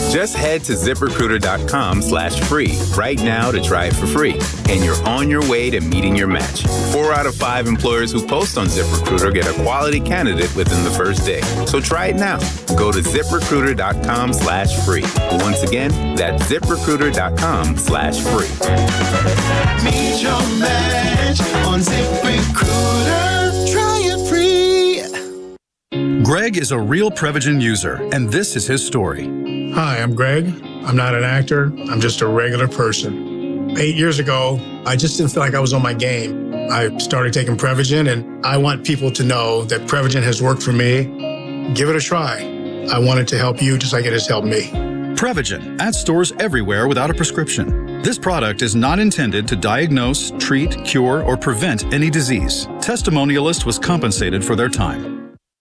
Just head to ZipRecruiter.com/free right now to try it for free. And you're on your way to meeting your match. 4 out of 5 employers who post on ZipRecruiter get a quality candidate within the first day. So try it now. Go to ZipRecruiter.com/free. Once again, that's ZipRecruiter.com/free. Meet your match on ZipRecruiter. Try it free. Greg is a real Prevagen user, and this is his story. Hi, I'm Greg. I'm not an actor. I'm just a regular person. 8 years ago, I just didn't feel like I was on my game. I started taking Prevagen, and I want people to know that Prevagen has worked for me. Give it a try. I want it to help you just like it has helped me. Prevagen at stores everywhere without a prescription. This product is not intended to diagnose, treat, cure, or prevent any disease. Testimonialist was compensated for their time.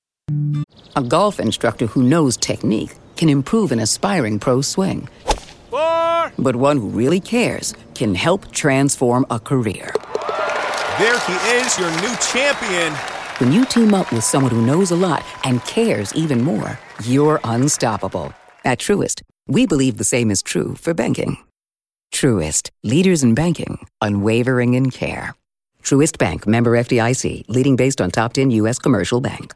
A golf instructor who knows technique can improve an aspiring pro swing. 4. But one who really cares can help transform a career. There he is, your new champion. When you team up with someone who knows a lot and cares even more, you're unstoppable. At Truist, we believe the same is true for banking. Truist, leaders in banking, unwavering in care. Truist Bank, member FDIC, leading based on top 10 U.S. commercial bank.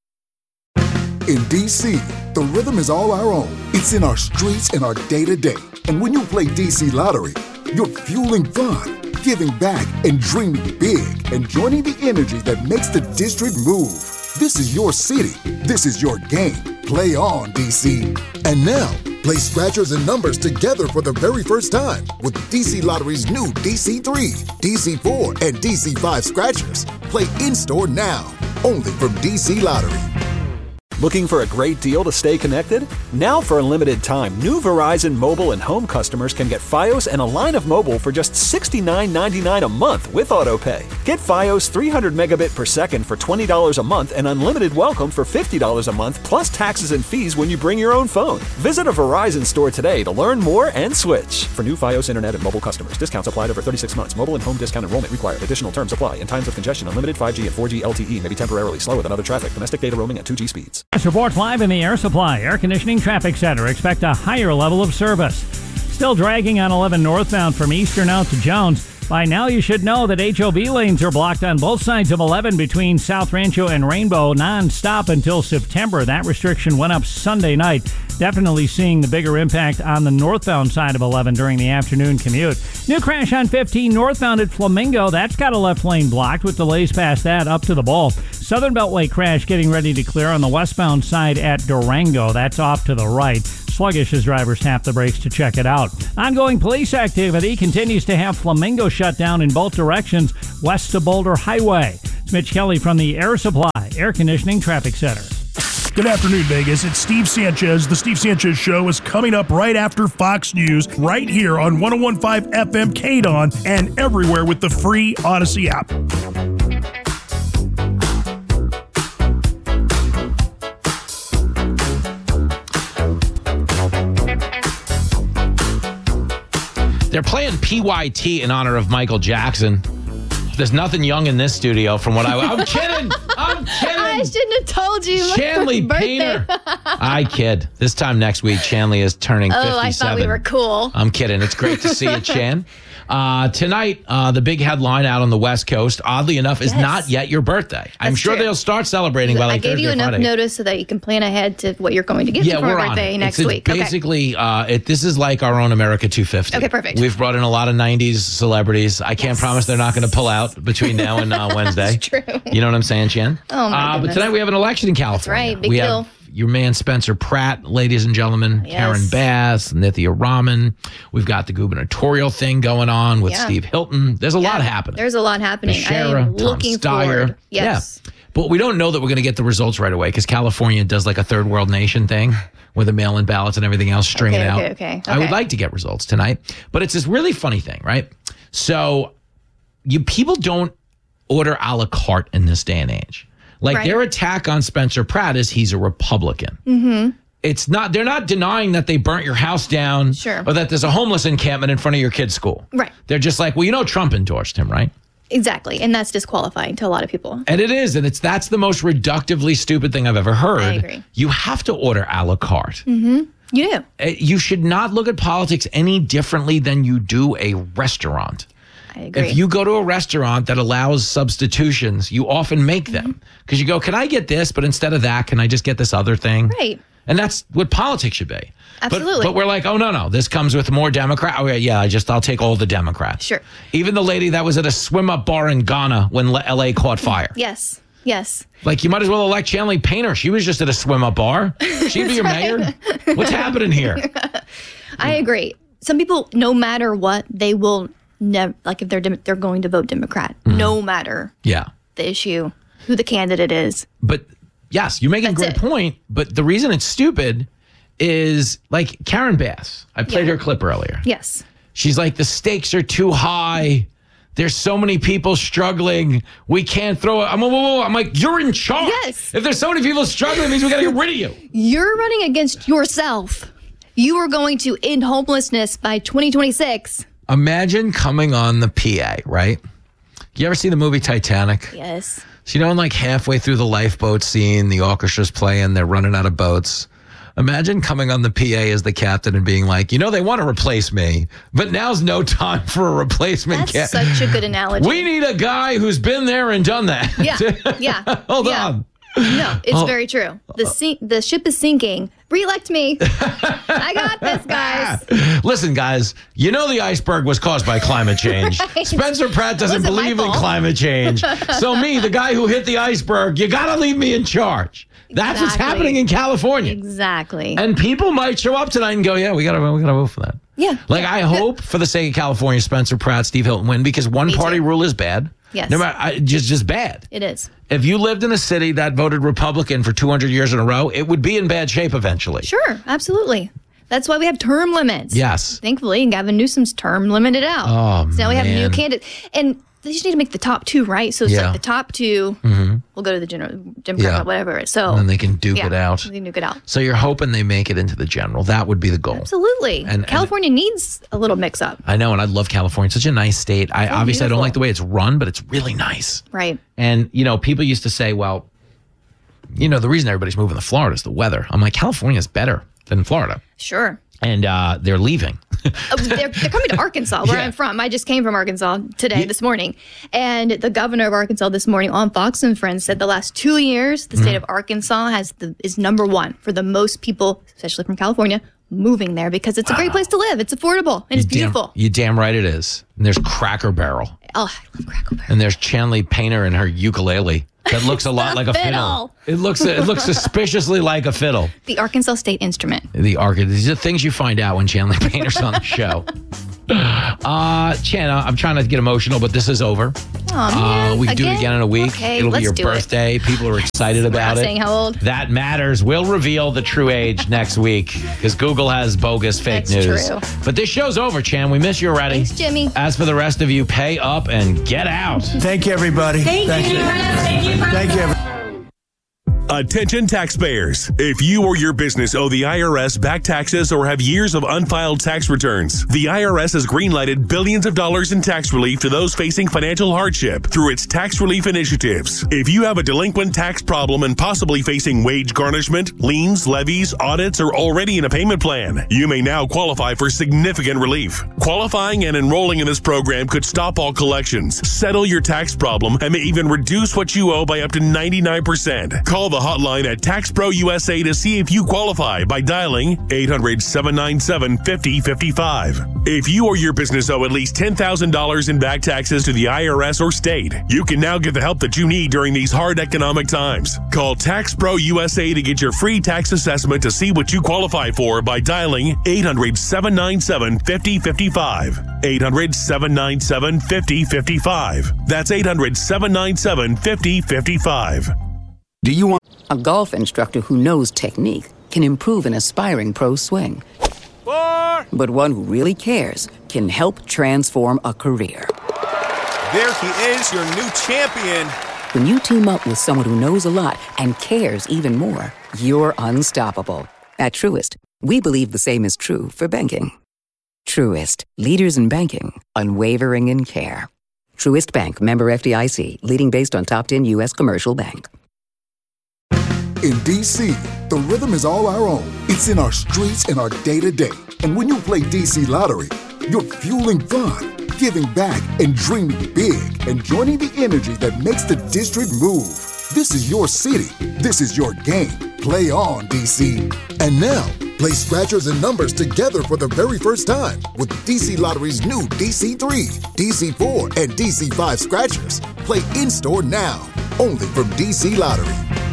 In D.C., the rhythm is all our own. It's in our streets and our day-to-day. And when you play D.C. Lottery, you're fueling fun, giving back, and dreaming big, and joining the energy that makes the district move. This is your city. This is your game. Play on, D.C. And now, play scratchers and numbers together for the very first time with D.C. Lottery's new DC3, DC4, and DC5 scratchers. Play in-store now, only from D.C. Lottery. Looking for a great deal to stay connected? Now for a limited time, new Verizon mobile and home customers can get Fios and a line of mobile for just $69.99 a month with AutoPay. Get Fios 300 megabit per second for $20 a month and unlimited welcome for $50 a month plus taxes and fees when you bring your own phone. Visit a Verizon store today to learn more and switch. For new Fios internet and mobile customers, discounts applied over 36 months. Mobile and home discount enrollment required. Additional terms apply. In times of congestion, unlimited 5G and 4G LTE may be temporarily slower than other traffic. Domestic data roaming at 2G speeds. This reports live in the Air Supply Air Conditioning Traffic Center. Expect a higher level of service. Still dragging on 11 northbound from Eastern out to Jones. By now, you should know that HOV lanes are blocked on both sides of 11 between South Rancho and Rainbow non-stop until September. That restriction went up Sunday night. Definitely seeing the bigger impact on the northbound side of 11 during the afternoon commute. New crash on 15 northbound at Flamingo. That's got a left lane blocked with delays past that up to the Bowl. Southern Beltway crash getting ready to clear on the westbound side at Durango. That's off to the right. Sluggish as drivers tap the brakes to check it out. Ongoing police activity continues to have Flamingo shut down in both directions west to Boulder Highway. It's Mitch Kelly from the Air Supply Air Conditioning Traffic Center. Good afternoon, Vegas. It's Steve Sanchez. The Steve Sanchez Show is coming up right after Fox News, right here on 101.5 FM KDON and everywhere with the free Odyssey app. They're playing PYT in honor of Michael Jackson. There's nothing young in this studio from what I'm kidding. I'm kidding. I shouldn't have told you. Shanley Painter. I kid. This time next week, Shanley is turning 57. Oh, I thought we were cool. I'm kidding. It's great to see you, Chan. Tonight, the big headline out on the West Coast, oddly enough, is not yet your birthday. I'm sure they'll start celebrating by like Thursday or Friday. I gave you enough notice so that you can plan ahead to what you're going to give me for my birthday next week. Basically, this is like our own America 250. Okay, perfect. We've brought in a lot of 90s celebrities. I can't promise they're not going to pull out between now and Wednesday. That's true. You know what I'm saying, Chan? Oh, my goodness. But tonight we have an election in California. That's right. Big deal. Have your man Spencer Pratt, ladies and gentlemen, Karen Bass, Nithya Raman. We've got the gubernatorial thing going on with Steve Hilton. There's a lot happening. There's a lot happening. Bashara, I am looking forward. Yes. Yeah. But we don't know that we're going to get the results right away because California does like a third world nation thing with the mail-in ballots and everything else, string it out. Okay. I would like to get results tonight, but it's this really funny thing, right? So people don't order a la carte in this day and age. Like their attack on Spencer Pratt is he's a Republican. Mm-hmm. It's not. They're not denying that they burnt your house down or that there's a homeless encampment in front of your kid's school. Right. They're just like, well, you know, Trump endorsed him, right? Exactly. And that's disqualifying to a lot of people. And it is. And that's the most reductively stupid thing I've ever heard. I agree. You have to order a la carte. Mm-hmm. You do. You should not look at politics any differently than you do a restaurant. I agree. If you go to a restaurant that allows substitutions, you often make them. Because you go, can I get this? But instead of that, can I just get this other thing? Right. And that's what politics should be. Absolutely. But we're like, oh, no. This comes with more Democrat. Oh, yeah, I'll take all the Democrats. Sure. Even the lady that was at a swim-up bar in Ghana when L.A. caught fire. Yes. Like, you might as well elect Chanley Painter. She was just at a swim-up bar. She'd be your mayor. What's happening here? I agree. Some people, no matter what, they will never, like if they're going to vote Democrat, no matter the issue, who the candidate is. But yes, you make a great point. But the reason it's stupid is like Karen Bass. I played her clip earlier. Yes. She's like, the stakes are too high. There's so many people struggling. We can't throw it. I'm like, you're in charge. Yes. If there's so many people struggling, it means we got to get rid of you. You're running against yourself. You are going to end homelessness by 2026. Imagine coming on the PA, right? You ever see the movie Titanic? Yes. So, like halfway through the lifeboat scene, the orchestra's playing, they're running out of boats. Imagine coming on the PA as the captain and being like, they want to replace me, but now's no time for a replacement. That's such a good analogy. We need a guy who's been there and done that. Yeah. Hold on. No, it's very true. The ship is sinking. Re-elect me. I got this, guys. Listen, guys, the iceberg was caused by climate change. Right. Spencer Pratt doesn't believe in climate change. So me, the guy who hit the iceberg, you got to leave me in charge. That's what's happening in California. Exactly. And people might show up tonight and go, yeah, we gotta vote for that. Yeah. Like, I hope, for the sake of California, Spencer Pratt, Steve Hilton win, because one-party rule is bad. Yes. No matter, just bad. It is. If you lived in a city that voted Republican for 200 years in a row, it would be in bad shape eventually. Sure, absolutely. That's why we have term limits. Yes. Thankfully, Gavin Newsom's term limited out. Oh, so now we have new candidates. And they just need to make the top two, right? So it's like the top two will go to the general Democrat, whatever. So and then they can duke it out. They can duke it out. So you're hoping they make it into the general. That would be the goal. Absolutely. And California needs a little mix up. I know, and I love California. It's such a nice state. Obviously I don't like the way it's run, but it's really nice. Right. And, people used to say, well, the reason everybody's moving to Florida is the weather. I'm like, California's better than Florida. Sure. And they're leaving. They're coming to Arkansas, where I'm from. I just came from Arkansas this morning. And the governor of Arkansas this morning on Fox and Friends said the last 2 years, the state of Arkansas is number one for the most people, especially from California, moving there because it's a great place to live. It's affordable and it's beautiful. You damn right it is. And there's Cracker Barrel. Oh, I love Cracker Barrel. And there's Chanley Painter and her ukulele. That looks a lot like a fiddle. It looks suspiciously like a fiddle. The Arkansas State Instrument. These are things you find out when Chanley Painter's on the show. Channa, I'm trying not to get emotional, but this is over. Oh, man. We can do it again in a week. Okay, It'll be your birthday. People are excited about it. Saying how old? That matters. We'll reveal the true age next week because Google has bogus fake news. True. But this show's over, Chan. We miss you already. Thanks, Jimmy. As for the rest of you, pay up and get out. Thank you, everybody. Thank you. Thank you. Attention taxpayers. If you or your business owe the IRS back taxes or have years of unfiled tax returns, the IRS has greenlighted billions of dollars in tax relief to those facing financial hardship through its tax relief initiatives. If you have a delinquent tax problem and possibly facing wage garnishment, liens, levies, audits, or already in a payment plan, you may now qualify for significant relief. Qualifying and enrolling in this program could stop all collections, settle your tax problem, and may even reduce what you owe by up to 99%. Call the hotline at Tax Pro USA to see if you qualify by dialing 800-797-5055. If you or your business owe at least $10,000 in back taxes to the IRS or state, you can now get the help that you need during these hard economic times. Call Tax Pro USA to get your free tax assessment to see what you qualify for by dialing 800-797-5055. 800-797-5055. That's 800-797-5055. Do you want a golf instructor who knows technique can improve an aspiring pro's swing? But one who really cares can help transform a career. There he is, your new champion. When you team up with someone who knows a lot and cares even more, you're unstoppable. At Truist, we believe the same is true for banking. Truist, leaders in banking, unwavering in care. Truist Bank, member FDIC, leading based on top 10 U.S. commercial bank. In DC, the rhythm is all our own. It's in our streets and our day-to-day. And when you play DC Lottery, you're fueling fun, giving back, and dreaming big, and joining the energy that makes the district move. This is your city. This is your game. Play on, DC. And now, play scratchers and numbers together for the very first time with DC Lottery's new DC3, DC4, and DC5 scratchers. Play in-store now, only from DC Lottery.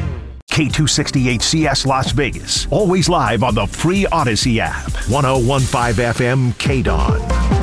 K268CS Las Vegas. Always live on the free Odyssey app. 1015 FM KDON.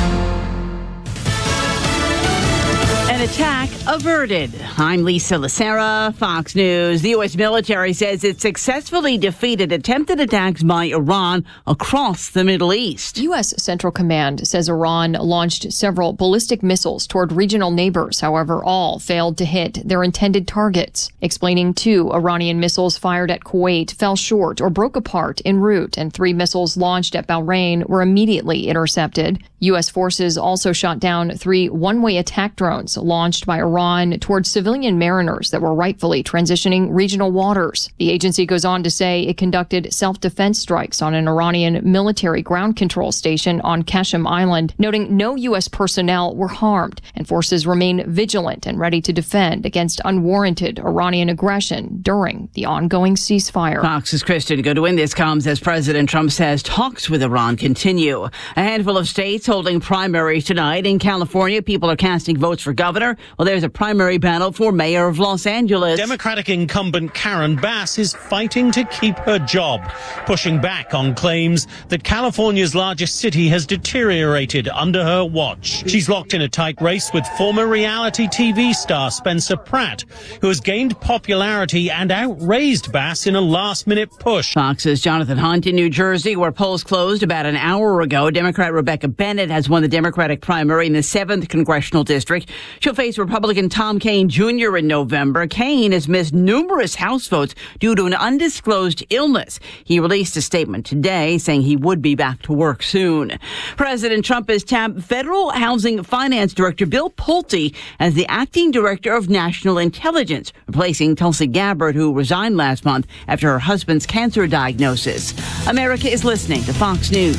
An attack averted. I'm Lisa Lacera, Fox News. The U.S. military says it successfully defeated attempted attacks by Iran across the Middle East. U.S. Central Command says Iran launched several ballistic missiles toward regional neighbors. However, all failed to hit their intended targets, explaining 2 Iranian missiles fired at Kuwait fell short or broke apart en route, and 3 missiles launched at Bahrain were immediately intercepted. U.S. forces also shot down 3 one-way attack drones launched by Iran towards civilian mariners that were rightfully transitioning regional waters. The agency goes on to say it conducted self-defense strikes on an Iranian military ground control station on Qasem Island, noting no U.S. personnel were harmed, and forces remain vigilant and ready to defend against unwarranted Iranian aggression during the ongoing ceasefire. Fox's Kristen Goodwin. This comes as President Trump says talks with Iran continue. A handful of states holding primaries tonight. In California, people are casting votes for governor. Well, there's a primary battle for mayor of Los Angeles. Democratic incumbent Karen Bass is fighting to keep her job, pushing back on claims that California's largest city has deteriorated under her watch. She's locked in a tight race with former reality TV star Spencer Pratt, who has gained popularity and outraised Bass in a last-minute push. Fox's Jonathan Hunt in New Jersey, where polls closed about an hour ago. Democrat Rebecca Bennett has won the Democratic primary in the 7th Congressional District. She'll face Republican Tom Kean Jr. in November. Kean has missed numerous House votes due to an undisclosed illness. He released a statement today saying he would be back to work soon. President Trump has tapped Federal Housing Finance Director Bill Pulte as the acting director of national intelligence, replacing Tulsi Gabbard, who resigned last month after her husband's cancer diagnosis. America is listening to Fox News.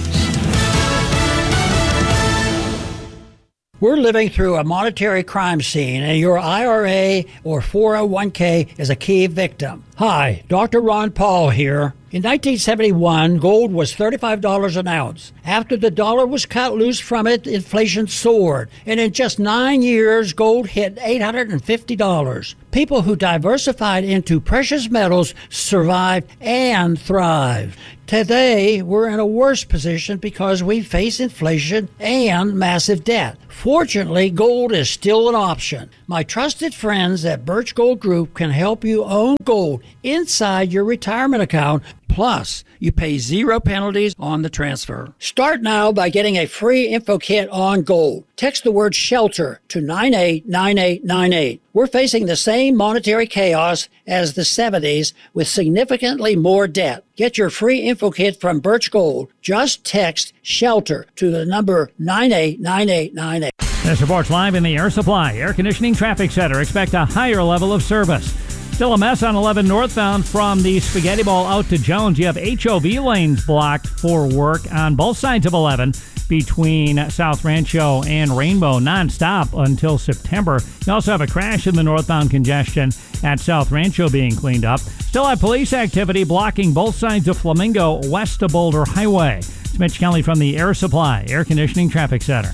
We're living through a monetary crime scene, and your IRA or 401k is a key victim. Hi, Dr. Ron Paul here. In 1971, gold was $35 an ounce. After the dollar was cut loose from it, inflation soared. And in just 9 years, gold hit $850. People who diversified into precious metals survived and thrived. Today, we're in a worse position because we face inflation and massive debt. Fortunately, gold is still an option. My trusted friends at Birch Gold Group can help you own gold inside your retirement account. Plus, you pay 0 penalties on the transfer. Start now by getting a free info kit on gold. Text the word SHELTER to 989898. We're facing the same monetary chaos as the 70s with significantly more debt. Get your free info kit from Birch Gold. Just text SHELTER to the number 989898. This report's live in the Air Supply Air Conditioning Traffic Center. Expect a higher level of service. Still a mess on 11 northbound from the Spaghetti Bowl out to Jones. You have HOV lanes blocked for work on both sides of 11 between South Rancho and Rainbow nonstop until September. You also have a crash in the northbound congestion at South Rancho being cleaned up. Still have police activity blocking both sides of Flamingo west of Boulder Highway. It's Mitch Kelly from the Air Supply Air Conditioning Traffic Center.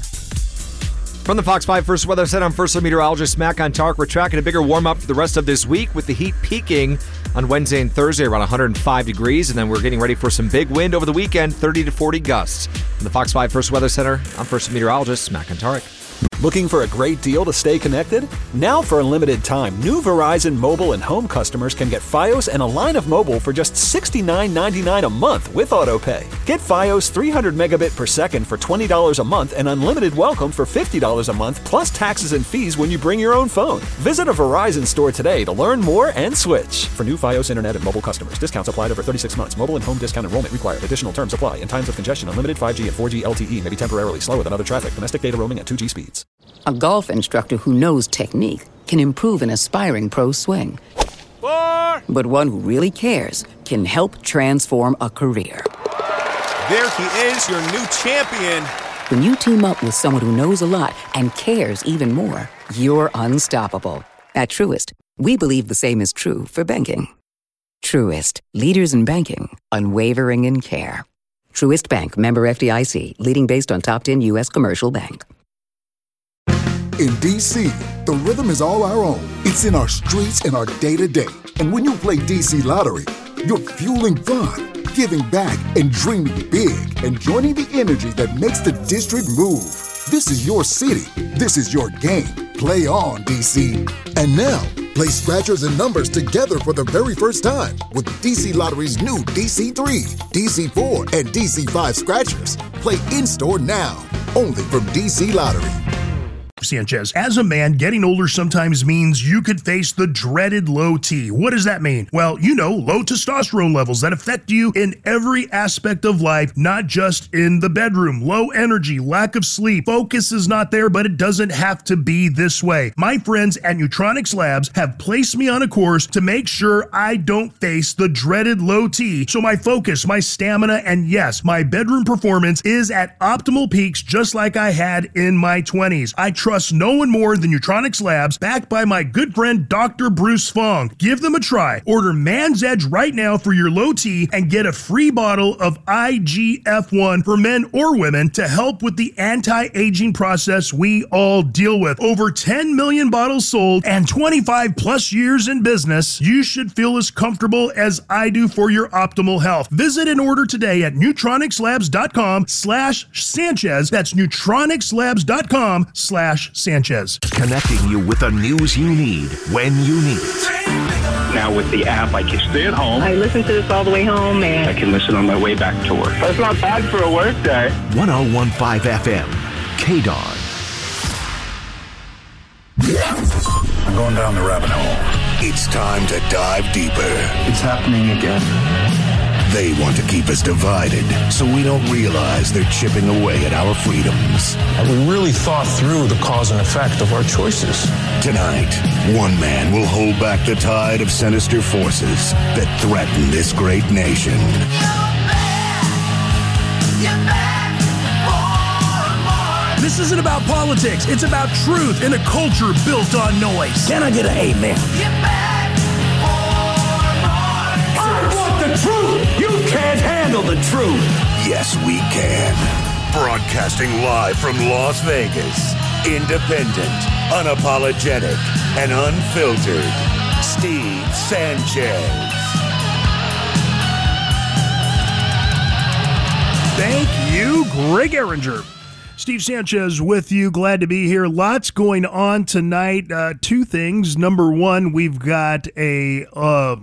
From the Fox 5 First Weather Center, I'm First Meteorologist Mac on Tark. We're tracking a bigger warm-up for the rest of this week with the heat peaking on Wednesday and Thursday around 105 degrees. And then we're getting ready for some big wind over the weekend, 30 to 40 gusts. From the Fox 5 First Weather Center, I'm First Meteorologist Mac on Tark. Looking for a great deal to stay connected? Now for a limited time, new Verizon mobile and home customers can get Fios and a line of mobile for just $69.99 a month with AutoPay. Get Fios 300 megabit per second for $20 a month and unlimited welcome for $50 a month plus taxes and fees when you bring your own phone. Visit a Verizon store today to learn more and switch. For new Fios internet and mobile customers, discounts applied over 36 months. Mobile and home discount enrollment required. Additional terms apply. In times of congestion, unlimited 5G and 4G LTE may be temporarily slower than other traffic. Domestic data roaming at 2G speeds. A golf instructor who knows technique can improve an aspiring pro's swing. 4. But one who really cares can help transform a career. There he is, your new champion. When you team up with someone who knows a lot and cares even more, you're unstoppable. At Truist, we believe the same is true for banking. Truist, leaders in banking, unwavering in care. Truist Bank, member FDIC, leading based on top 10 U.S. commercial bank. In D.C., the rhythm is all our own. It's in our streets and our day-to-day. And when you play D.C. Lottery, you're fueling fun, giving back, and dreaming big, and joining the energy that makes the district move. This is your city. This is your game. Play on, D.C. And now, play scratchers and numbers together for the very first time with D.C. Lottery's new DC3, DC4, and DC5 scratchers. Play in-store now, only from D.C. Lottery. Sanchez, as a man, getting older sometimes means you could face the dreaded low T. What does that mean? Well, you know, low testosterone levels that affect you in every aspect of life, not just in the bedroom. Low energy, lack of sleep, focus is not there, but it doesn't have to be this way. My friends at Neutronics Labs have placed me on a course to make sure I don't face the dreaded low T, so my focus, my stamina, and yes, my bedroom performance is at optimal peaks just like I had in my 20s. I trust no one more than Neutronics Labs, backed by my good friend Dr. Bruce Fong. Give them a try. Order Man's Edge right now for your low T and get a free bottle of IGF-1 for men or women to help with the anti-aging process we all deal with. Over 10 million bottles sold and 25 plus years in business. You should feel as comfortable as I do for your optimal health. Visit and order today at neutronicslabs.com/Sanchez. That's neutronicslabs.com/Sanchez. Connecting you with the news you need when you need it. Now with the app, I can stay at home. I listen to this all the way home, and I can listen on my way back to work. That's not bad for a work day. 101.5 FM, KDON. I'm going down the rabbit hole. It's time to dive deeper. It's happening again. They want to keep us divided so we don't realize they're chipping away at our freedoms. We really thought through the cause and effect of our choices. Tonight, one man will hold back the tide of sinister forces that threaten this great nation. This isn't about politics. It's about truth in a culture built on noise. Can I get an amen? The truth! You can't handle the truth! Yes, we can. Broadcasting live from Las Vegas. Independent, unapologetic, and unfiltered. Steve Sanchez. Thank you, Greg Ehringer. Steve Sanchez with you. Glad to be here. Lots going on tonight. Two things. Number one, we've got a